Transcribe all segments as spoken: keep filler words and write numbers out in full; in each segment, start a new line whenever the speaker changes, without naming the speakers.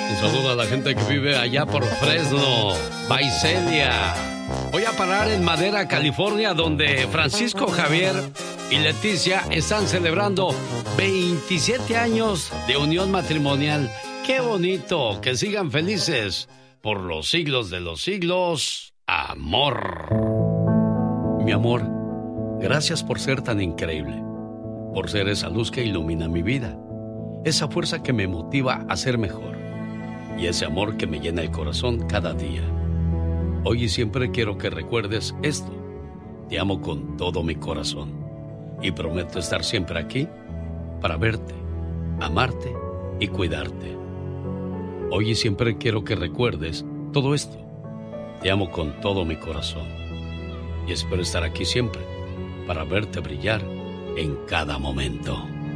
Un saludo a la gente que vive allá por Fresno, Visalia. Voy a parar en Madera, California, donde Francisco Javier y Leticia están celebrando veintisiete años de unión matrimonial. ¡Qué bonito! Que sigan felices por los siglos de los siglos. Amor. Mi amor, gracias por ser tan increíble, por ser esa luz que ilumina mi vida, esa fuerza que me motiva a ser mejor y ese amor que me llena el corazón cada día. Hoy y siempre quiero que recuerdes esto. Te amo con todo mi corazón y prometo estar siempre aquí para verte, amarte y cuidarte. Hoy y siempre quiero que recuerdes todo esto. Te amo con todo mi corazón y espero estar aquí siempre para verte brillar en cada momento.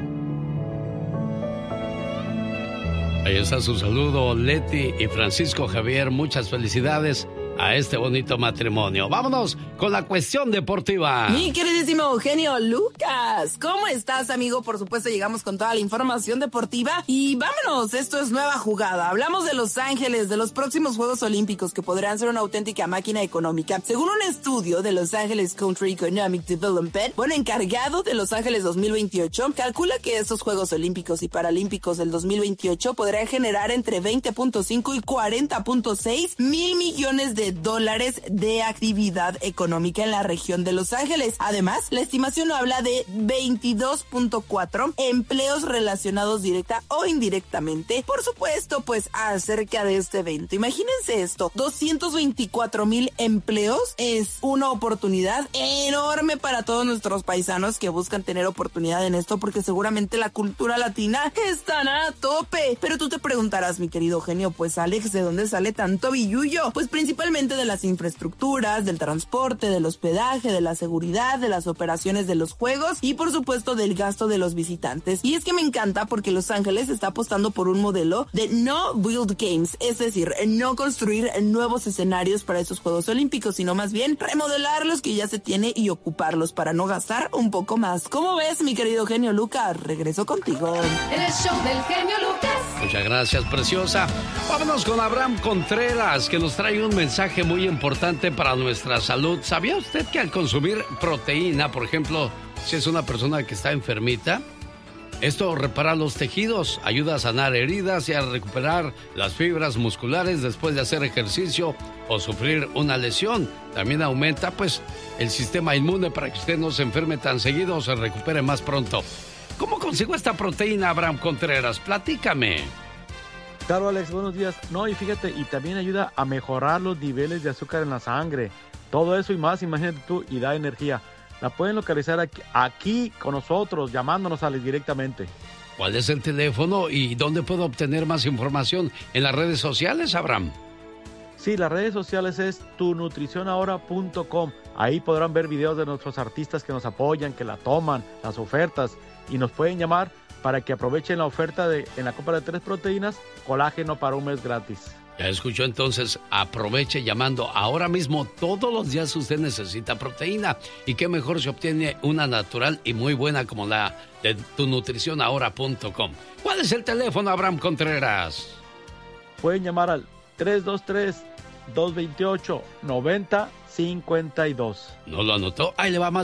Ahí está su saludo, Leti y Francisco Javier. Muchas felicidades a este bonito matrimonio. Vámonos con la cuestión deportiva.
Mi queridísimo Eugenio Lucas, ¿cómo estás, amigo? Por supuesto, llegamos con toda la información deportiva y vámonos, esto es Nueva Jugada. Hablamos de Los Ángeles, de los próximos Juegos Olímpicos que podrán ser una auténtica máquina económica. Según un estudio de Los Angeles Country Economic Development, bueno, encargado de Los Ángeles dos mil veintiocho, calcula que estos Juegos Olímpicos y Paralímpicos del dos mil veintiocho podrán generar entre veinte punto cinco y cuarenta punto seis mil millones de dólares de actividad económica en la región de Los Ángeles. Además, la estimación habla de veintidós punto cuatro empleos relacionados directa o indirectamente, por supuesto, pues acerca de este evento. Imagínense esto, doscientos veinticuatro mil empleos es una oportunidad enorme para todos nuestros paisanos que buscan tener oportunidad en esto, porque seguramente la cultura latina están a tope. Pero tú te preguntarás, mi querido Eugenio, pues Alex, ¿de dónde sale tanto billullo? Pues principalmente de las infraestructuras, del transporte, del hospedaje, de la seguridad, de las operaciones de los juegos y por supuesto del gasto de los visitantes. Y es que me encanta porque Los Ángeles está apostando por un modelo de no build games, es decir, no construir nuevos escenarios para esos Juegos Olímpicos, sino más bien remodelar los que ya se tiene y ocuparlos para no gastar un poco más. ¿Cómo ves, mi querido genio Lucas? Regreso contigo.
El show del genio Lucas.
Muchas gracias, preciosa. Vámonos con Abraham Contreras, que nos trae un mensaje muy importante para nuestra salud. ¿Sabía usted que al consumir proteína, por ejemplo, si es una persona que está enfermita, esto repara los tejidos, ayuda a sanar heridas y a recuperar las fibras musculares después de hacer ejercicio o sufrir una lesión? También aumenta, pues, el sistema inmune para que usted no se enferme tan seguido o se recupere más pronto. ¿Cómo consigo esta proteína, Abraham Contreras? Platícame.
Claro, Alex, buenos días. No, y fíjate, y también ayuda a mejorar los niveles de azúcar en la sangre. Todo eso y más, imagínate tú, y da energía. La pueden localizar aquí, aquí con nosotros, llamándonos a Alex directamente.
¿Cuál es el teléfono y dónde puedo obtener más información? ¿En las redes sociales, Abraham?
Sí, las redes sociales es tu nutrición ahora punto com. Ahí podrán ver videos de nuestros artistas que nos apoyan, que la toman, las ofertas, y nos pueden llamar para que aprovechen la oferta de en la compra de tres proteínas, colágeno para un mes gratis.
Ya escuchó, entonces aproveche llamando ahora mismo. Todos los días usted necesita proteína y qué mejor se obtiene una natural y muy buena como la de tu nutrición ahora punto com. ¿Cuál es el teléfono, Abraham Contreras?
Pueden llamar al tres dos tres, dos dos ocho, nueve cero cinco dos.
¿No lo anotó? Ahí le va más.